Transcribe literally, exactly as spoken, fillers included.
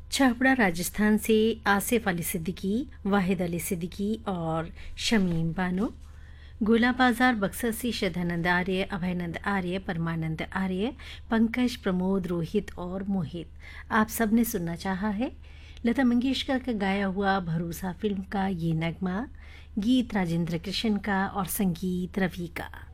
छाबड़ा राजस्थान से आसिफ अली सिद्दीकी, वाहिद अली सिद्दीकी और शमीम बानो। गोला बाजार बक्सर से श्रद्धानंद आर्य, अभयनंद आर्य, परमानंद आर्य, पंकज, प्रमोद, रोहित और मोहित। आप सब ने सुनना चाहा है लता मंगेशकर का गाया हुआ भरोसा फिल्म का ये नगमा। गीत राजेंद्र कृष्ण का और संगीत रवि का।